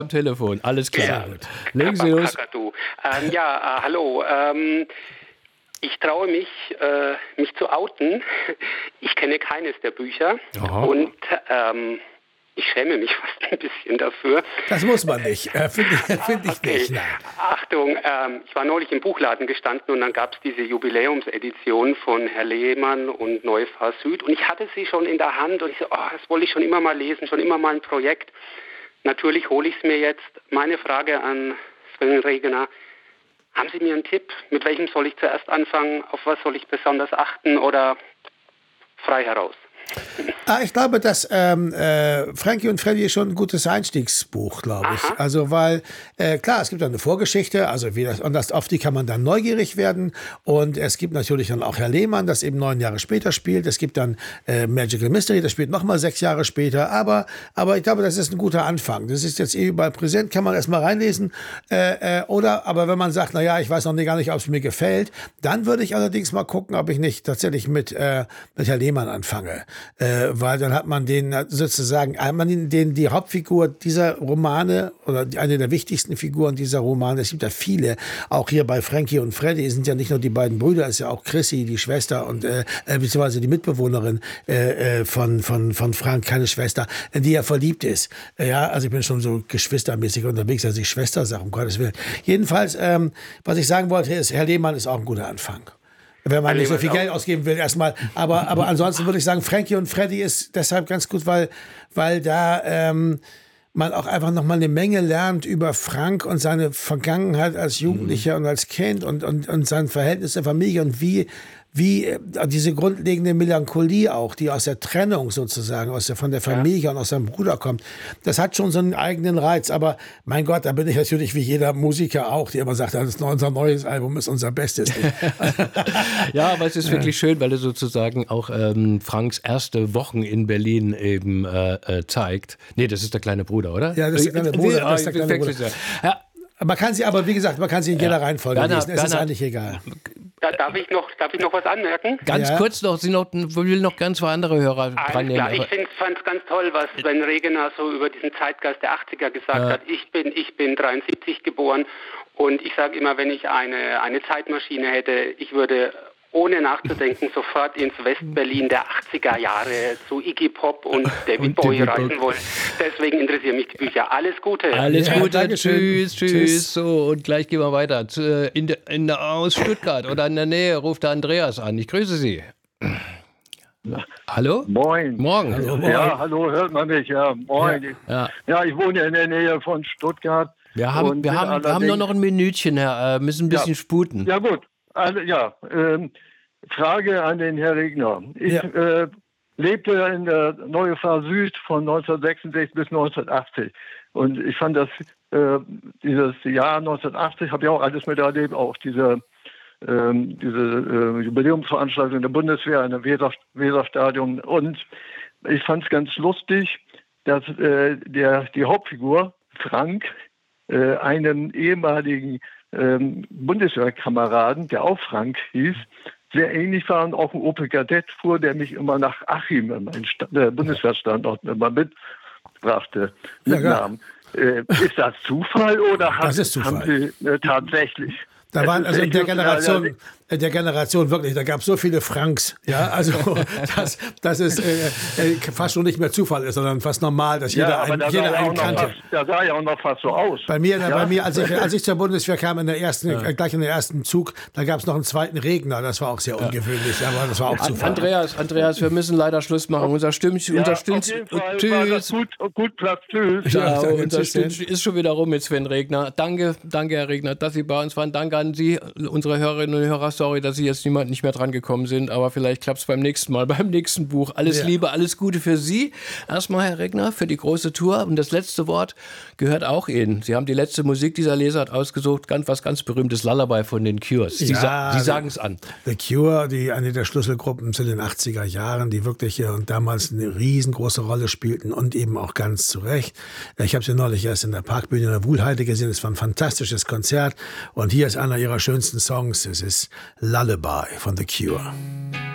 am Telefon. Alles klar. Ja. Legen Sie los. Hallo. Ich traue mich, mich zu outen. Ich kenne keines der Bücher. Aha. Und ich schäme mich fast ein bisschen dafür. Das muss man nicht. Finde ich nicht. Nein. Achtung, ich war neulich im Buchladen gestanden und dann gab es diese Jubiläumsedition von Herr Lehmann und Neufahr Süd. Und ich hatte sie schon in der Hand und ich so, das wollte ich schon immer mal lesen, schon immer mal ein Projekt. Natürlich hole ich es mir jetzt. Meine Frage an Sven Regner: Haben Sie mir einen Tipp? Mit welchem soll ich zuerst anfangen? Auf was soll ich besonders achten oder frei heraus? Ich glaube, dass Frankie und Freddy ist schon ein gutes Einstiegsbuch, glaube ich. Aha. Also, weil, klar, es gibt eine Vorgeschichte, also auf die kann man dann neugierig werden. Und es gibt natürlich dann auch Herr Lehmann, das eben 9 Jahre später spielt. Es gibt dann Magical Mystery, das spielt nochmal 6 Jahre später. Aber ich glaube, das ist ein guter Anfang. Das ist jetzt überall präsent, kann man erstmal reinlesen. Aber wenn man sagt, naja, ich weiß noch gar nicht, ob es mir gefällt, dann würde ich allerdings mal gucken, ob ich nicht tatsächlich mit Herr Lehmann anfange. Weil dann hat man den sozusagen, die Hauptfigur dieser Romane oder eine der wichtigsten Figuren dieser Romane, es gibt ja viele, auch hier bei Frankie und Freddy sind ja nicht nur die beiden Brüder, es ist ja auch Chrissy, die Schwester und beziehungsweise die Mitbewohnerin von Frank, keine Schwester, die ja verliebt ist. Ja, also ich bin schon so geschwistermäßig unterwegs, dass ich Schwester sage, um Gottes Willen. Jedenfalls, was ich sagen wollte, ist, Herr Lehmann ist auch ein guter Anfang. Wenn man nicht so viel Geld ausgeben will erstmal. Aber ansonsten würde ich sagen, Frankie und Freddy ist deshalb ganz gut, weil da man auch einfach noch mal eine Menge lernt über Frank und seine Vergangenheit als Jugendlicher und als Kind und sein Verhältnis der Familie und wie diese grundlegende Melancholie auch, die aus der Trennung sozusagen, von der Familie und aus seinem Bruder kommt, das hat schon so einen eigenen Reiz. Aber mein Gott, da bin ich natürlich wie jeder Musiker auch, der immer sagt, unser neues Album ist unser Bestes. Ja, aber es ist wirklich schön, weil er sozusagen auch Franks erste Wochen in Berlin eben zeigt. Nee, das ist der kleine Bruder, oder? Ja, das ist der kleine Bruder. Ja. Man kann sie in jeder Reihenfolge lesen. Es ist eigentlich egal. Darf ich noch was anmerken? Ganz kurz noch, will noch ganz zwei andere Hörer dran nehmen. Klar, ich fand es ganz toll, was Sven Regner so über diesen Zeitgeist der 80er gesagt hat. Ich bin 73 geboren und ich sage immer, wenn ich eine Zeitmaschine hätte, ich würde ohne nachzudenken sofort ins Westberlin der 80er Jahre zu Iggy Pop und David Bowie reisen wollen. Deswegen interessieren mich die Bücher. Alles Gute. Alles Gute. Danke schön. Tschüss. So, und gleich gehen wir weiter. Aus Stuttgart oder in der Nähe ruft der Andreas an. Ich grüße Sie. Hallo? Moin. Morgen. Hallo, moin. Ja, hallo, hört man mich? Ja, moin. Ja, ich wohne in der Nähe von Stuttgart. Wir haben nur noch ein Minütchen, Herr. Müssen ein bisschen sputen. Ja, gut. Also, Frage an den Herrn Regner. Ich lebte in der Neue Fahr Süd von 1966 bis 1980. Und ich fand dieses Jahr 1980, habe ich auch alles miterlebt, auch diese Jubiläumsveranstaltung der Bundeswehr in der Weserstadion. Und ich fand es ganz lustig, dass die Hauptfigur, Frank, einen ehemaligen Bundeswehrkameraden, der auch Frank hieß, sehr ähnlich war und auch ein Opel Kadett fuhr, der mich immer nach Achim, meinen Bundeswehrstandort, immer mitbrachte, mitnahm. Ist das Zufall oder haben Sie tatsächlich? Da waren also in der Generation wirklich, da gab es so viele Franks, ja, also dass es fast schon nicht mehr Zufall ist, sondern fast normal, dass jeder einen kannte. Da sah ja auch noch fast so aus. Bei mir, als ich zur Bundeswehr kam, gleich in der ersten Zug, da gab es noch einen zweiten Regner, das war auch sehr ungewöhnlich, aber das war auch Zufall. Andreas, wir müssen leider Schluss machen. Unser Stimmchen, tschüss. Gut Platz, tschüss. Ja, unser Stimmchen ist schon wieder rum mit Sven Regner. Danke, Herr Regner, dass Sie bei uns waren. Danke an Sie, unsere Hörerinnen und Hörer. Sorry, dass Sie jetzt nicht mehr dran gekommen sind, aber vielleicht klappt es beim nächsten Mal, beim nächsten Buch. Alles Liebe, alles Gute für Sie. Erstmal, Herr Regner, für die große Tour. Und das letzte Wort gehört auch Ihnen. Sie haben die letzte Musik dieser Lesart ausgesucht, was ganz berühmtes Lullaby von den Cures. Sie sagen es an. The Cure, eine der Schlüsselgruppen zu den 80er Jahren, die wirklich und damals eine riesengroße Rolle spielten und eben auch ganz zu Recht. Ich habe sie neulich erst in der Parkbühne in der Wuhlheide gesehen. Es war ein fantastisches Konzert und hier ist einer ihrer schönsten Songs. Es ist Lullaby von The Cure.